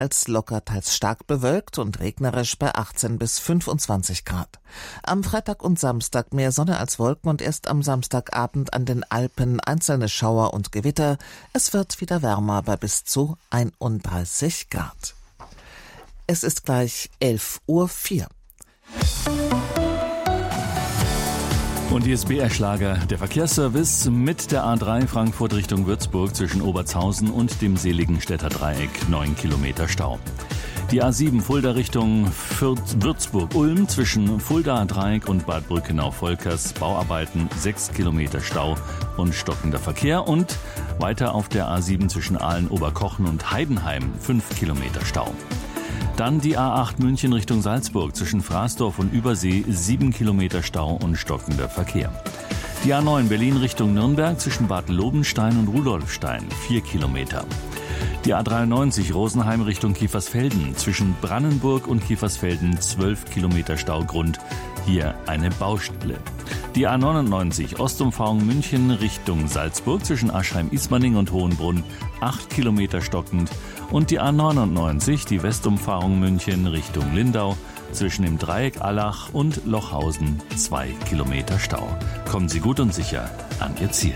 als locker teils stark bewölkt und regnerisch bei 18 bis 25 Grad. Am Freitag und Samstag mehr Sonne als Wolken und erst am Samstagabend an den Alpen einzelne Schauer und Gewitter. Es wird wieder wärmer bei bis zu 31 Grad. Es ist gleich 11:04 Uhr. Und hier ist BR-Schlager, der Verkehrsservice mit der A3 Frankfurt Richtung Würzburg zwischen Obertshausen und dem Seligenstädter Dreieck, 9 Kilometer Stau. Die A7 Fulda Richtung Würzburg-Ulm zwischen Fulda Dreieck und Bad Brückenau-Volkers, Bauarbeiten, 6 Kilometer Stau und stockender Verkehr. Und weiter auf der A7 zwischen Aalen-Oberkochen und Heidenheim, 5 Kilometer Stau. Dann die A8 München Richtung Salzburg zwischen Fraßdorf und Übersee, 7 Kilometer Stau und stockender Verkehr. Die A9 Berlin Richtung Nürnberg zwischen Bad Lobenstein und Rudolfstein, 4 Kilometer. Die A93 Rosenheim Richtung Kiefersfelden zwischen Brannenburg und Kiefersfelden, 12 Kilometer Staugrund, hier eine Baustelle. Die A99 Ostumfahrung München Richtung Salzburg zwischen Aschheim-Ismaning und Hohenbrunn, 8 Kilometer stockend. Und die A99, die Westumfahrung München Richtung Lindau, zwischen dem Dreieck Allach und Lochhausen, 2 Kilometer Stau. Kommen Sie gut und sicher an Ihr Ziel.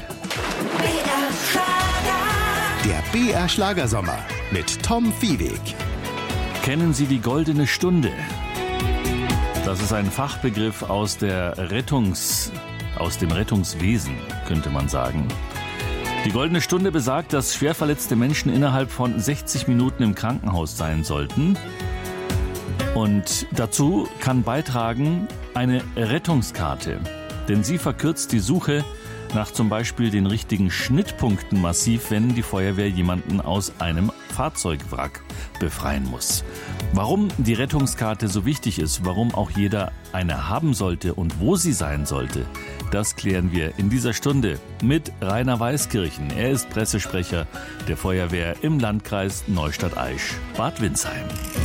Der BR Schlagersommer mit Tom Viehweg. Kennen Sie die Goldene Stunde? Das ist ein Fachbegriff aus dem Rettungswesen, könnte man sagen. Die Goldene Stunde besagt, dass schwer verletzte Menschen innerhalb von 60 Minuten im Krankenhaus sein sollten. Und dazu kann beitragen eine Rettungskarte. Denn sie verkürzt die Suche nach zum Beispiel den richtigen Schnittpunkten massiv, wenn die Feuerwehr jemanden aus einem Fahrzeugwrack befreien muss. Warum die Rettungskarte so wichtig ist, warum auch jeder eine haben sollte und wo sie sein sollte, das klären wir in dieser Stunde mit Rainer Weiskirchen. Er ist Pressesprecher der Feuerwehr im Landkreis Neustadt-Aisch, Bad Windsheim.